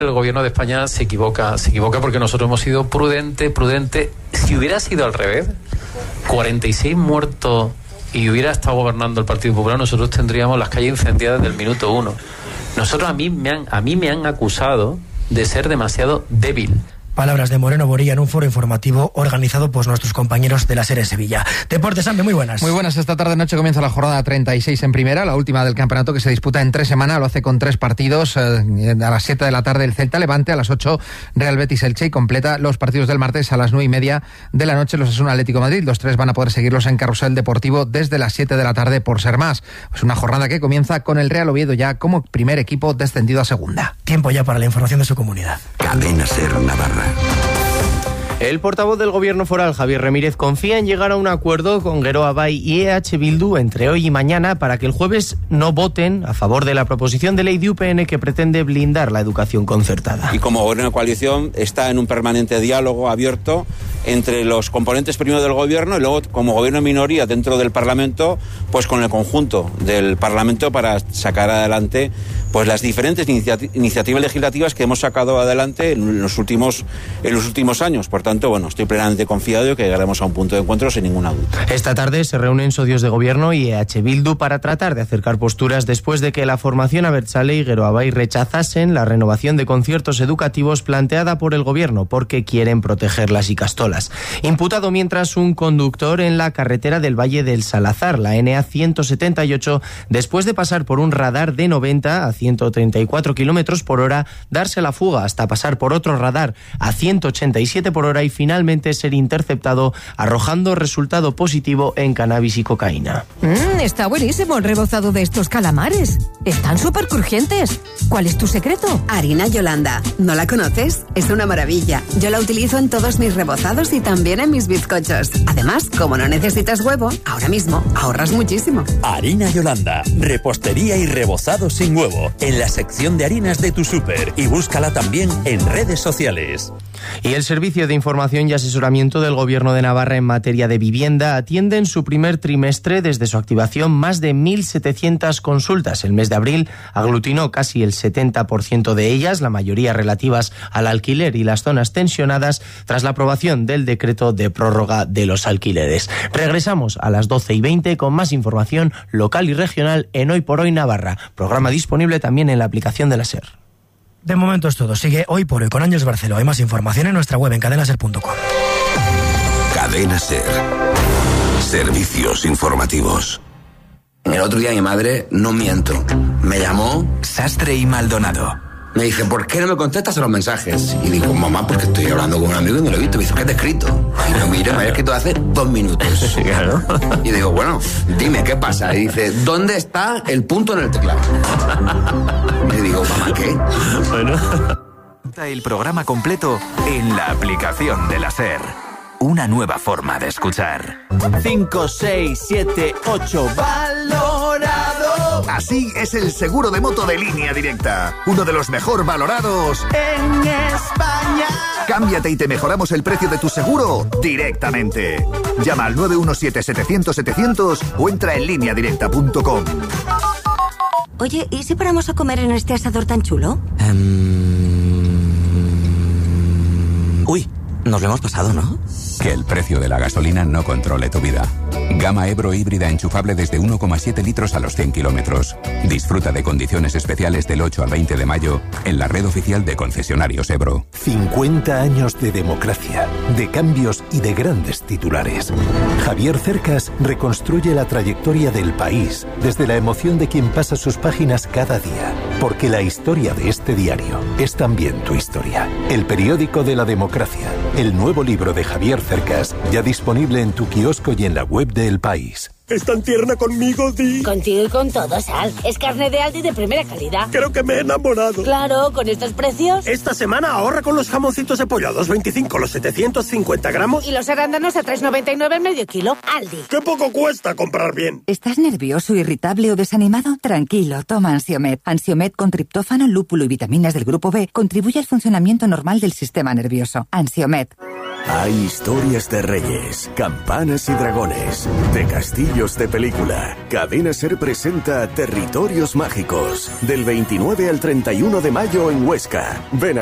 El gobierno de España se equivoca porque nosotros hemos sido prudente. Si hubiera sido al revés, 46 muertos y hubiera estado gobernando el Partido Popular, nosotros tendríamos las calles incendiadas desde el minuto 1. A mí me han acusado de ser demasiado débil. Palabras de Moreno Borilla en un foro informativo organizado por nuestros compañeros de la SER en Sevilla. Deportes, Ambe, muy buenas. Muy buenas, esta tarde-noche comienza la jornada 36 en primera, la última del campeonato que se disputa en 3 semanas, lo hace con 3 partidos, a las 7 de la tarde el Celta Levante, a las 8 Real Betis Elche, y completa los partidos del martes a las 9:30 de la noche los Osasuna Atlético de Madrid. Los 3 van a poder seguirlos en Carrusel Deportivo desde las 7 de la tarde por ser más. Es una jornada que comienza con el Real Oviedo ya como primer equipo descendido a segunda. Tiempo ya para la información de su comunidad. Cadena SER Navarra. El portavoz del Gobierno foral, Javier Ramírez, confía en llegar a un acuerdo con Geroa Bai y EH Bildu entre hoy y mañana para que el jueves no voten a favor de la proposición de ley de UPN que pretende blindar la educación concertada. Y como Gobierno de coalición está en un permanente diálogo abierto entre los componentes primero del Gobierno y luego como Gobierno de minoría dentro del Parlamento, pues con el conjunto del Parlamento para sacar adelante pues las diferentes iniciativas legislativas que hemos sacado adelante en los últimos años. Por tanto, bueno, estoy plenamente confiado de que llegaremos a un punto de encuentro sin ninguna duda. Esta tarde se reúnen socios de Gobierno y EH Bildu para tratar de acercar posturas después de que la formación Abertzale y Geroa Bai rechazasen la renovación de conciertos educativos planteada por el Gobierno porque quieren proteger las ikastolas. Imputado mientras un conductor en la carretera del Valle del Salazar, la NA 178, después de pasar por un radar de 90 a 134 kilómetros por hora, darse la fuga hasta pasar por otro radar a 187 por hora y finalmente ser interceptado, arrojando resultado positivo en cannabis y cocaína. Está buenísimo el rebozado de estos calamares. Están súper crujientes. ¿Cuál es tu secreto? Harina Yolanda. ¿No la conoces? Es una maravilla. Yo la utilizo en todos mis rebozados y también en mis bizcochos. Además, como no necesitas huevo, ahora mismo ahorras muchísimo. Harina Yolanda. Repostería y rebozado sin huevo. En la sección de harinas de tu súper. Y búscala también en redes sociales. Y el Servicio de Información y Asesoramiento del Gobierno de Navarra en materia de vivienda atiende en su primer trimestre desde su activación más de 1.700 consultas. El mes de abril aglutinó casi el 70% de ellas, la mayoría relativas al alquiler y las zonas tensionadas tras la aprobación del decreto de prórroga de los alquileres. Regresamos a las 12:20 con más información local y regional en Hoy por Hoy Navarra, programa disponible también en la aplicación de la SER. De momento es todo. Sigue Hoy por Hoy con Ángeles Barceló. Hay más información en nuestra web en cadenaser.com. Cadena SER. Servicios informativos. El otro día mi madre, no miento, me llamó Sastre y Maldonado. Me dice, ¿por qué no me contestas a los mensajes? Y digo, mamá, porque estoy hablando con un amigo y no lo he visto. Me dice, ¿qué te he escrito? Y yo, mira, me había escrito hace 2 minutos. Claro. Y digo, bueno, dime, ¿qué pasa? Y dice, ¿dónde está el punto en el teclado? Y digo, mamá, ¿qué? Bueno. El programa completo en la aplicación de la SER. Una nueva forma de escuchar. 5, 6, 7, 8, valorado. Así es el seguro de moto de Línea Directa. Uno de los mejor valorados en España. Cámbiate y te mejoramos el precio de tu seguro directamente. Llama al 917-700-700 o entra en lineadirecta.com. Oye, ¿y si paramos a comer en este asador tan chulo? Uy, nos lo hemos pasado, ¿no? Que el precio de la gasolina no controle tu vida. Gama Ebro híbrida enchufable desde 1,7 litros a los 100 kilómetros. Disfruta de condiciones especiales del 8 al 20 de mayo en la red oficial de concesionarios Ebro. 50 años de democracia, de cambios y de grandes titulares. Javier Cercas reconstruye la trayectoria del país desde la emoción de quien pasa sus páginas cada día. Porque la historia de este diario es también tu historia. El periódico de la democracia. El nuevo libro de Javier Cercas, ya disponible en tu kiosco y en la web de El País. ¿Es tan tierna conmigo, Di? Contigo y con todo, Sal. Es carne de Aldi de primera calidad. Creo que me he enamorado. Claro, con estos precios. Esta semana ahorra con los jamoncitos de pollo a 2,25 los 750 gramos. Y los arándanos a 3,99 el medio kilo. Aldi. ¡Qué poco cuesta comprar bien! ¿Estás nervioso, irritable o desanimado? Tranquilo, toma Ansiomed. Ansiomed con triptófano, lúpulo y vitaminas del grupo B contribuye al funcionamiento normal del sistema nervioso. Ansiomed. Hay historias de reyes, campanas y dragones, de castillos de película. Cadena SER presenta Territorios Mágicos, del 29 al 31 de mayo en Huesca. Ven a